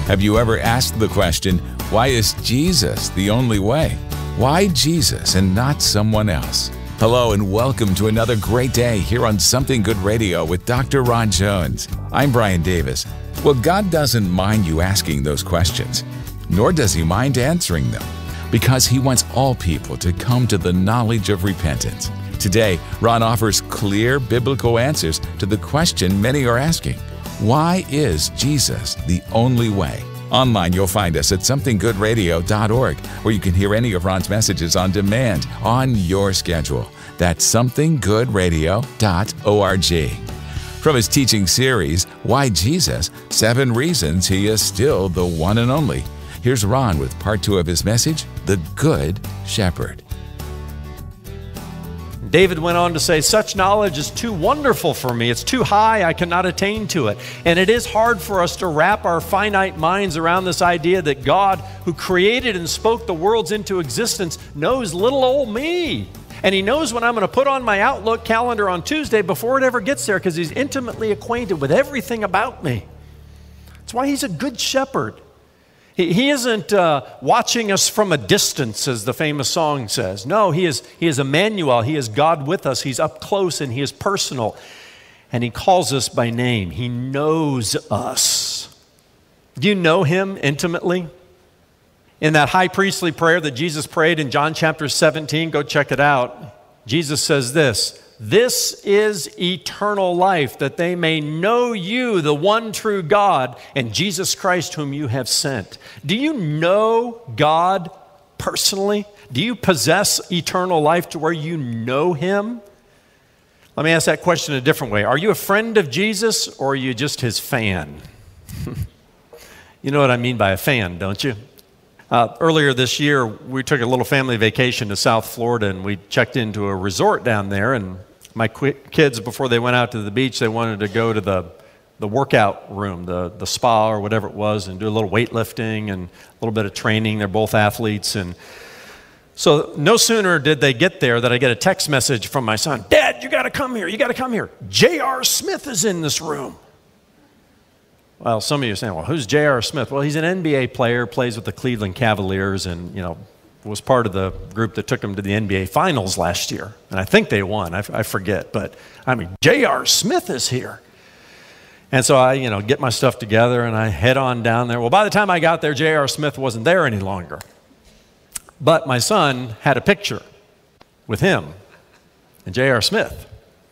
Have you ever asked the question, why is Jesus the only way? Why Jesus and not someone else? Hello and welcome to another great day here on Something Good Radio with Dr. Ron Jones. I'm Brian Davis. Well, God doesn't mind you asking those questions, nor does He mind answering them, because He wants all people to come to the knowledge of repentance. Today, Ron offers clear biblical answers to the question many are asking. Why is Jesus the only way? Online, you'll find us at somethinggoodradio.org, where you can hear any of Ron's messages on demand on your schedule. That's somethinggoodradio.org. From his teaching series, Why Jesus? 7 Reasons He is Still the One and Only. Here's Ron with part 2 of his message, The Good Shepherd. David went on to say, such knowledge is too wonderful for me. It's too high. I cannot attain to it. And it is hard for us to wrap our finite minds around this idea that God, who created and spoke the worlds into existence, knows little old me. And He knows when I'm going to put on my Outlook calendar on Tuesday before it ever gets there, because He's intimately acquainted with everything about me. That's why He's a good shepherd. He isn't watching us from a distance, as the famous song says. No, He is Emmanuel. He is God with us. He's up close and He is personal. And He calls us by name. He knows us. Do you know Him intimately? In that high priestly prayer that Jesus prayed in John chapter 17, go check it out. Jesus says this is eternal life, that they may know you, the one true God, and Jesus Christ whom you have sent. Do you know God personally? Do you possess eternal life to where you know Him? Let me ask that question a different way. Are you a friend of Jesus, or are you just His fan? You know what I mean by a fan, don't you? Earlier this year, we took a little family vacation to South Florida, and we checked into a resort down there. And my kids, before they went out to the beach, they wanted to go to the workout room, the spa or whatever it was, and do a little weightlifting and a little bit of training. They're both athletes. And so no sooner did they get there that I get a text message from my son, Dad, you got to come here. You got to come here. J.R. Smith is in this room. Well, some of you are saying, well, who's J.R. Smith? Well, he's an NBA player, plays with the Cleveland Cavaliers, and, was part of the group that took him to the NBA Finals last year. And I think they won. I forget. But, J.R. Smith is here. And so I, get my stuff together, and I head on down there. Well, by the time I got there, J.R. Smith wasn't there any longer. But my son had a picture with him and J.R. Smith.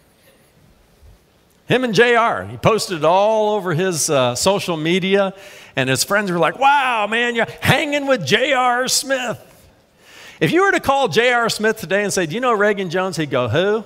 Him and JR, he posted it all over his social media, and his friends were like, wow, man, you're hanging with J.R. Smith. If you were to call J.R. Smith today and say, do you know Reagan Jones? He'd go, who?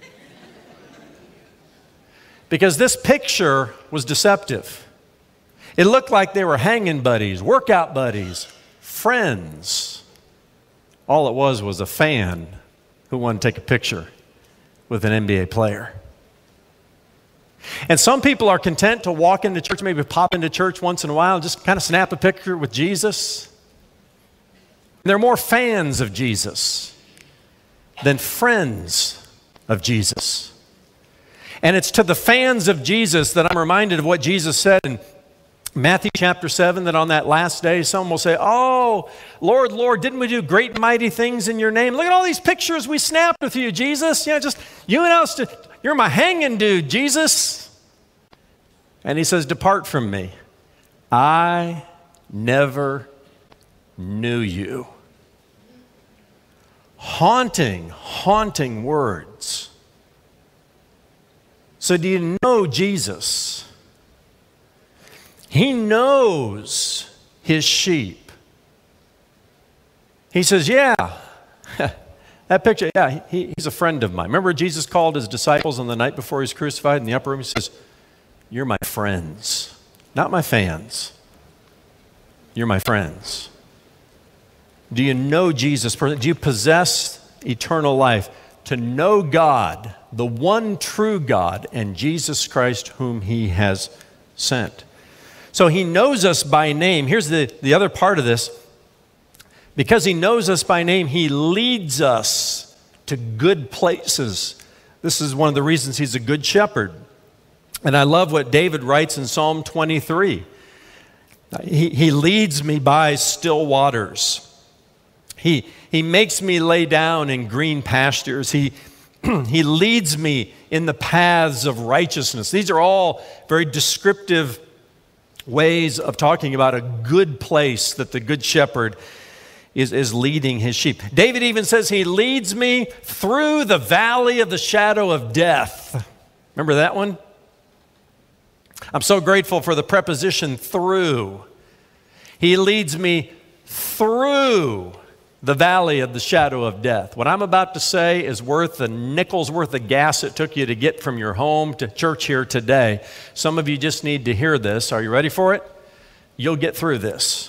Because this picture was deceptive. It looked like they were hanging buddies, workout buddies, friends. All it was a fan who wanted to take a picture with an NBA player. And some people are content to walk into church, maybe pop into church once in a while and just kind of snap a picture with Jesus. They're more fans of Jesus than friends of Jesus. And it's to the fans of Jesus that I'm reminded of what Jesus said in Matthew chapter 7, that on that last day, someone will say, oh, Lord, Lord, didn't we do great and mighty things in your name? Look at all these pictures we snapped with you, Jesus. Just you and us. You're my hanging dude, Jesus. And He says, depart from me. I never knew you. Haunting words. So do you know Jesus? He knows His sheep. He says, yeah. That picture, yeah, he's a friend of mine. Remember Jesus called His disciples on the night before He was crucified in the upper room? He says, you're my friends, not my fans. You're my friends. Do you know Jesus? Do you possess eternal life? To know God, the one true God, and Jesus Christ whom He has sent. So He knows us by name. Here's the other part of this. Because He knows us by name, He leads us to good places. This is one of the reasons He's a good shepherd. And I love what David writes in Psalm 23. He leads me by still waters. He makes me lay down in green pastures. He leads me in the paths of righteousness. These are all very descriptive ways of talking about a good place that the good shepherd is leading his sheep. David even says, he leads me through the valley of the shadow of death. Remember that one? I'm so grateful for the preposition through. He leads me through the valley of the shadow of death. What I'm about to say is worth a nickel's worth of gas it took you to get from your home to church here today. Some of you just need to hear this. Are you ready for it? You'll get through this.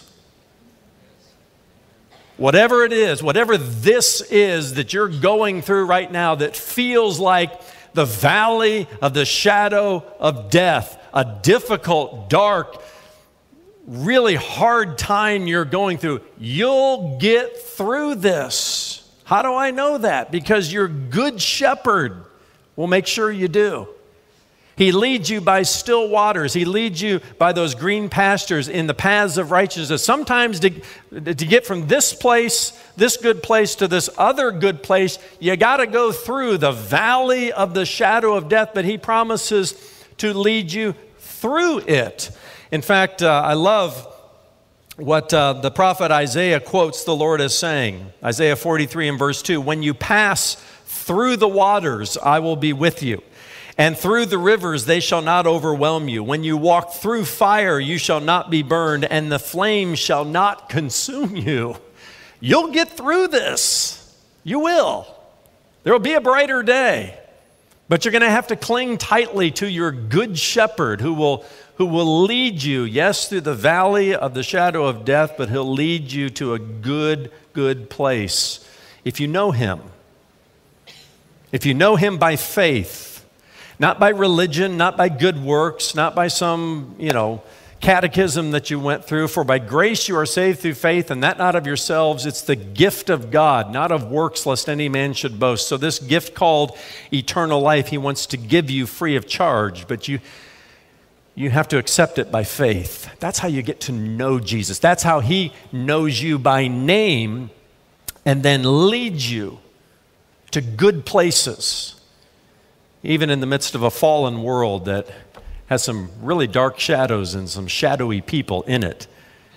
Whatever it is, whatever this is that you're going through right now that feels like the valley of the shadow of death, a difficult, dark, really hard time you're going through, you'll get through this. How do I know that? Because your good shepherd will make sure you do. He leads you by still waters. He leads you by those green pastures in the paths of righteousness. Sometimes to get from this place, this good place, to this other good place, you got to go through the valley of the shadow of death, but he promises to lead you through it. In fact, I love what the prophet Isaiah quotes the Lord as saying. Isaiah 43 and verse 2, when you pass through the waters, I will be with you. And through the rivers, they shall not overwhelm you. When you walk through fire, you shall not be burned, and the flame shall not consume you. You'll get through this. You will. There will be a brighter day. But you're going to have to cling tightly to your good shepherd who will lead you, yes, through the valley of the shadow of death, but he'll lead you to a good place. If you know him. If you know him by faith, not by religion, not by good works, not by some, catechism that you went through. For by grace you are saved through faith, and that not of yourselves. It's the gift of God, not of works, lest any man should boast. So this gift called eternal life, he wants to give you free of charge, but you have to accept it by faith. That's how you get to know Jesus. That's how he knows you by name and then leads you to good places. Even in the midst of a fallen world that has some really dark shadows and some shadowy people in it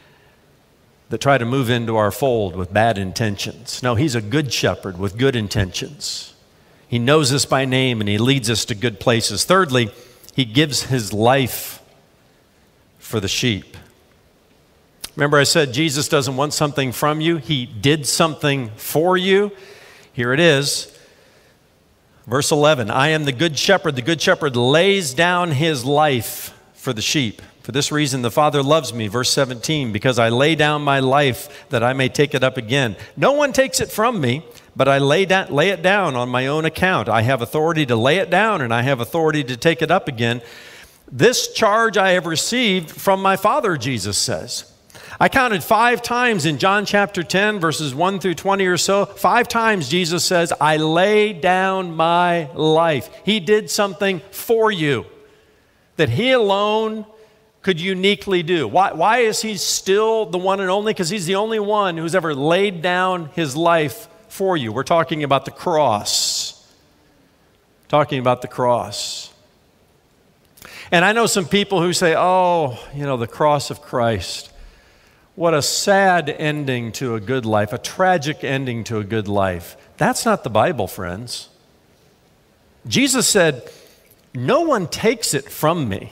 that try to move into our fold with bad intentions. No, he's a good shepherd with good intentions. He knows us by name and he leads us to good places. Thirdly, he gives his life for the sheep. Remember I said Jesus doesn't want something from you. He did something for you. Here it is. Verse 11, I am the good shepherd. The good shepherd lays down his life for the sheep. For this reason, the Father loves me. Verse 17, because I lay down my life that I may take it up again. No one takes it from me, but I lay it down on my own account. I have authority to lay it down, and I have authority to take it up again. This charge I have received from my Father, Jesus says. I counted 5 times in John chapter 10, verses 1 through 20 or so. 5 times Jesus says, I lay down my life. He did something for you that he alone could uniquely do. Why is he still the one and only? Because he's the only one who's ever laid down his life for you. We're talking about the cross. Talking about the cross. And I know some people who say, the cross of Christ. What a sad ending to a good life, a tragic ending to a good life. That's not the Bible, friends. Jesus said, no one takes it from me.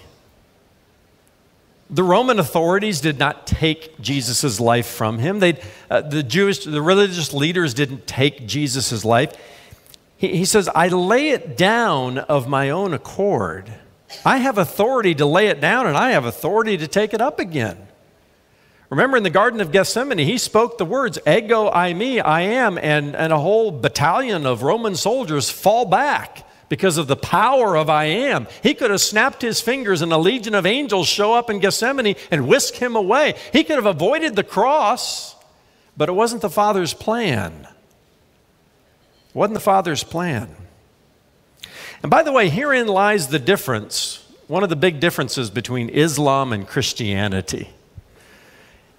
The Roman authorities did not take Jesus' life from him. The religious leaders didn't take Jesus' life. He says, I lay it down of my own accord. I have authority to lay it down, and I have authority to take it up again. Remember in the Garden of Gethsemane, he spoke the words, ego eimi, I am, and a whole battalion of Roman soldiers fall back because of the power of I am. He could have snapped his fingers and a legion of angels show up in Gethsemane and whisk him away. He could have avoided the cross, but it wasn't the Father's plan. It wasn't the Father's plan. And by the way, herein lies the difference, one of the big differences between Islam and Christianity.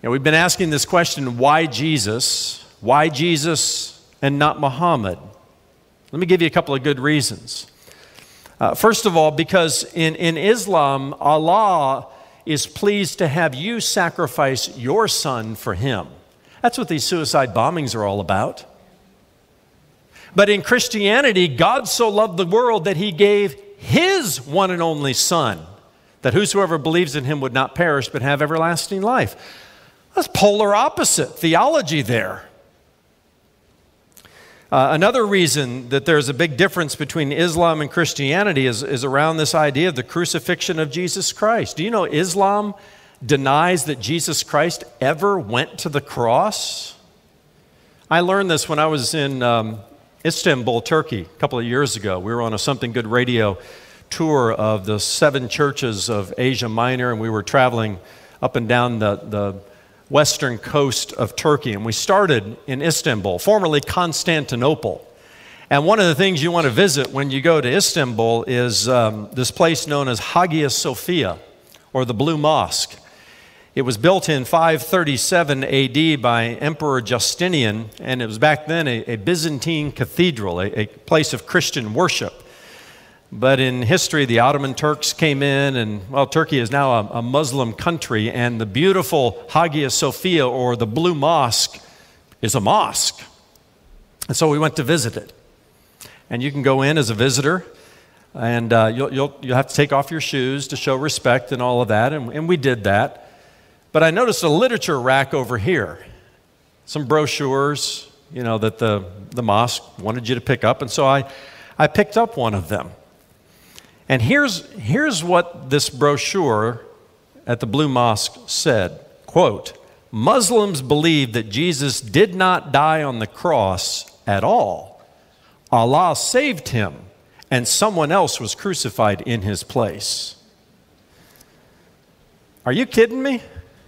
We've been asking this question, why Jesus? Why Jesus and not Muhammad? Let me give you a couple of good reasons. First of all, because in Islam, Allah is pleased to have you sacrifice your son for him. That's what these suicide bombings are all about. But in Christianity, God so loved the world that he gave his one and only son, that whosoever believes in him would not perish but have everlasting life. That's polar opposite theology there. Another reason that there's a big difference between Islam and Christianity is around this idea of the crucifixion of Jesus Christ. Do you know Islam denies that Jesus Christ ever went to the cross? I learned this when I was in Istanbul, Turkey, a couple of years ago. We were on a Something Good radio tour of the 7 churches of Asia Minor, and we were traveling up and down the western coast of Turkey. And we started in Istanbul, formerly Constantinople. And one of the things you want to visit when you go to Istanbul is this place known as Hagia Sophia, or the Blue Mosque. It was built in 537 AD by Emperor Justinian, and it was back then a Byzantine cathedral, a place of Christian worship. But in history, the Ottoman Turks came in, and, well, Turkey is now a Muslim country, and the beautiful Hagia Sophia, or the Blue Mosque, is a mosque. And so we went to visit it. And you can go in as a visitor, and you'll have to take off your shoes to show respect and all of that, and we did that. But I noticed a literature rack over here, some brochures, that the mosque wanted you to pick up, and so I picked up one of them. And here's what this brochure at the Blue Mosque said, quote, "Muslims believe that Jesus did not die on the cross at all. Allah saved him, and someone else was crucified in his place." Are you kidding me?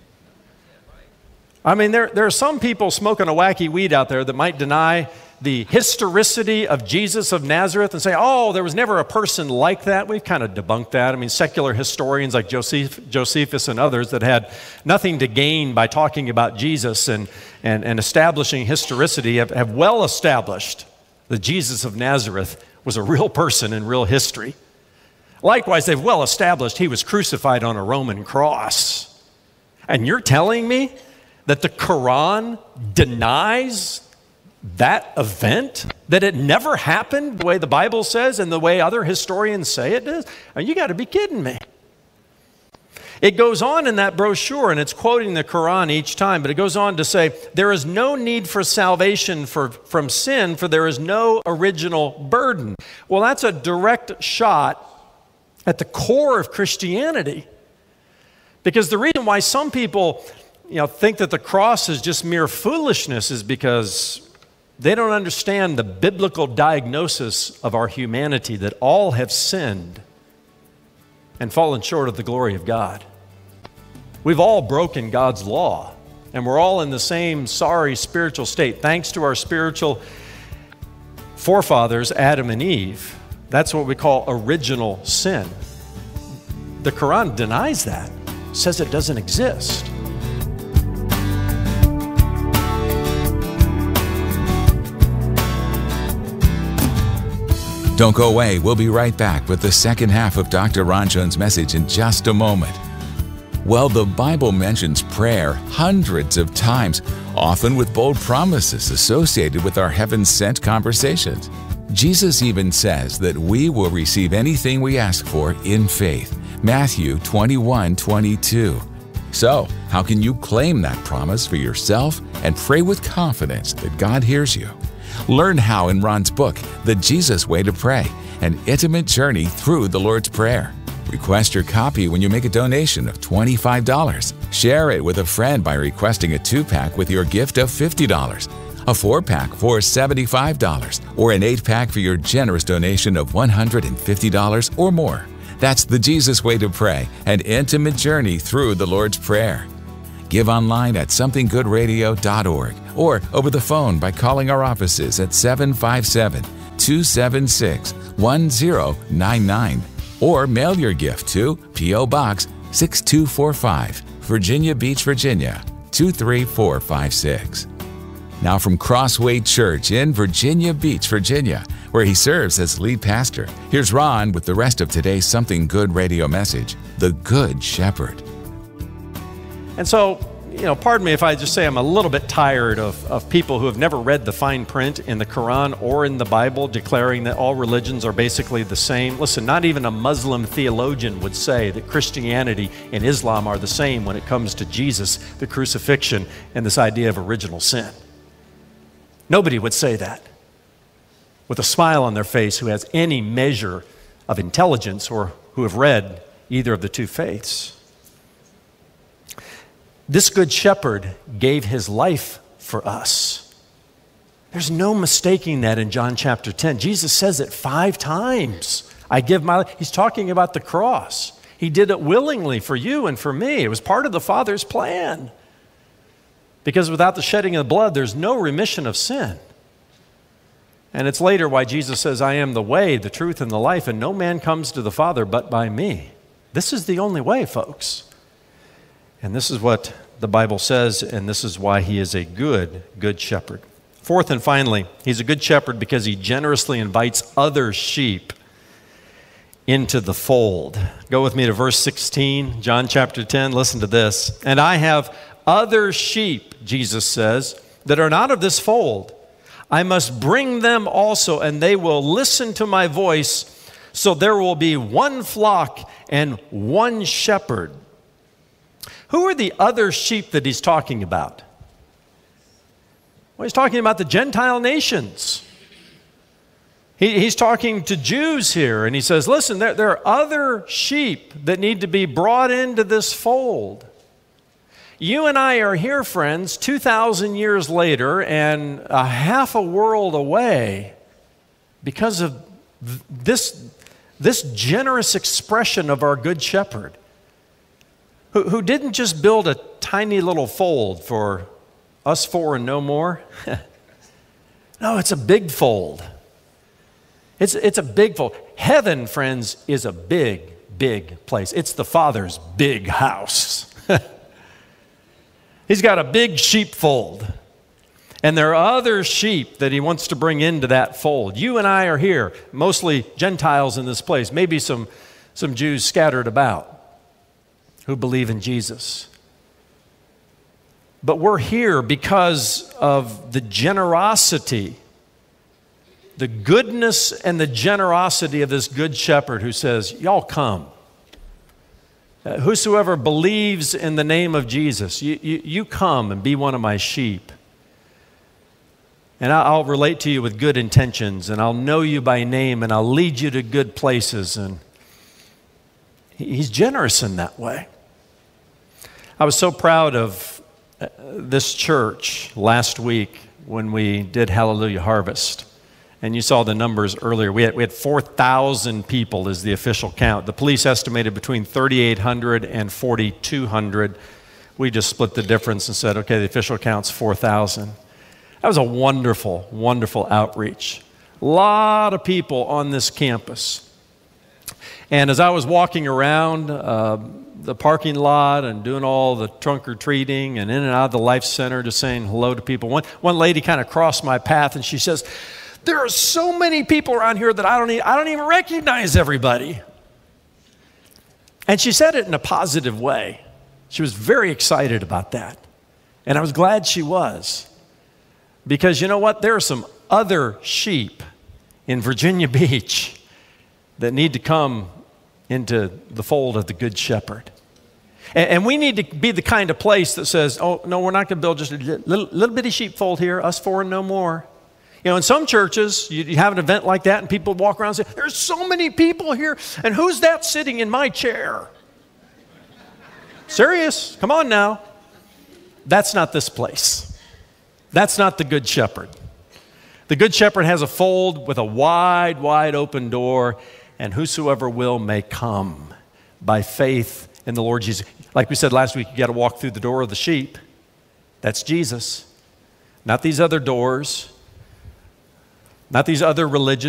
I mean, there are some people smoking a wacky weed out there that might deny the historicity of Jesus of Nazareth and say, oh, there was never a person like that. We've kind of debunked that. I mean, secular historians like Josephus and others that had nothing to gain by talking about Jesus and establishing historicity have well established that Jesus of Nazareth was a real person in real history. Likewise, they've well established he was crucified on a Roman cross. And you're telling me that the Quran denies that event, that it never happened the way the Bible says and the way other historians say it is? I mean, you got to be kidding me. It goes on in that brochure, and it's quoting the Quran each time, but it goes on to say, there is no need for salvation from sin, for there is no original burden. Well, that's a direct shot at the core of Christianity. Because the reason why some people think that the cross is just mere foolishness is because they don't understand the biblical diagnosis of our humanity, that all have sinned and fallen short of the glory of God. We've all broken God's law, and we're all in the same sorry spiritual state, thanks to our spiritual forefathers, Adam and Eve. That's what we call original sin. The Quran denies that, says it doesn't exist. Don't go away. We'll be right back with the second half of Dr. Ron Jones' message in just a moment. Well, the Bible mentions prayer hundreds of times, often with bold promises associated with our heaven-sent conversations. Jesus even says that we will receive anything we ask for in faith. Matthew 21:22. So, how can you claim that promise for yourself and pray with confidence that God hears you? Learn how in Ron's book, The Jesus Way to Pray, an intimate journey through the Lord's Prayer. Request your copy when you make a donation of $25. Share it with a friend by requesting a 2-pack with your gift of $50, a 4-pack for $75, or an 8-pack for your generous donation of $150 or more. That's The Jesus Way to Pray, an intimate journey through the Lord's Prayer. Give online at somethinggoodradio.org or over the phone by calling our offices at 757-276-1099 or mail your gift to P.O. Box 6245, Virginia Beach, Virginia 23456. Now from Crossway Church in Virginia Beach, Virginia, where he serves as lead pastor, here's Ron with the rest of today's Something Good radio message, The Good Shepherd. And so, pardon me if I just say I'm a little bit tired of people who have never read the fine print in the Quran or in the Bible declaring that all religions are basically the same. Listen, not even a Muslim theologian would say that Christianity and Islam are the same when it comes to Jesus, the crucifixion, and this idea of original sin. Nobody would say that with a smile on their face who has any measure of intelligence or who have read either of the two faiths. This good shepherd gave his life for us. There's no mistaking that in John chapter 10. Jesus says it 5 times. I give my life. He's talking about the cross. He did it willingly for you and for me. It was part of the Father's plan. Because without the shedding of blood, there's no remission of sin. And it's later why Jesus says, I am the way, the truth, and the life, and no man comes to the Father but by me. This is the only way, folks. And this is what the Bible says, and this is why he is a good shepherd. Fourth and finally, he's a good shepherd because he generously invites other sheep into the fold. Go with me to verse 16, John chapter 10. Listen to this. And I have other sheep, Jesus says, that are not of this fold. I must bring them also, and they will listen to my voice. So there will be one flock and one shepherd. Who are the other sheep that he's talking about? Well, he's talking about the Gentile nations. He's talking to Jews here, and he says, listen, there are other sheep that need to be brought into this fold. You and I are here, friends, 2,000 years later and a half a world away because of this generous expression of our Good Shepherd, who didn't just build a tiny little fold for us 4 and no more. No, it's a big fold. It's a big fold. Heaven, friends, is a big, big place. It's the Father's big house. He's got a big sheepfold. And there are other sheep that he wants to bring into that fold. You and I are here, mostly Gentiles in this place, maybe some Jews scattered about who believe in Jesus. But we're here because of the generosity, the goodness and the generosity of this good shepherd who says, y'all come. Whosoever believes in the name of Jesus, you come and be one of my sheep. And I'll relate to you with good intentions, and I'll know you by name, and I'll lead you to good places. And he's generous in that way. I was so proud of this church last week when we did Hallelujah Harvest. And you saw the numbers earlier. We had 4,000 people is the official count. The police estimated between 3,800 and 4,200. We just split the difference and said, okay, the official count's 4,000. That was a wonderful, wonderful outreach. A lot of people on this campus. And as I was walking around the parking lot and doing all the trunk or treating and in and out of the Life Center, just saying hello to people, one lady kind of crossed my path and she says, there are so many people around here that I don't even recognize everybody. And she said it in a positive way. She was very excited about that. And I was glad she was. Because you know what? There are some other sheep in Virginia Beach that need to come into the fold of the Good Shepherd. And we need to be the kind of place that says, oh, no, we're not going to build just a little bitty sheepfold here, us 4 and no more. You know, in some churches, you have an event like that and people walk around and say, there's so many people here, and who's that sitting in my chair? Serious? Come on now. That's not this place. That's not the Good Shepherd. The Good Shepherd has a fold with a wide, wide open door, and whosoever will may come by faith in the Lord Jesus. Like we said last week, you got to walk through the door of the sheep. That's Jesus. Not these other doors. Not these other religions.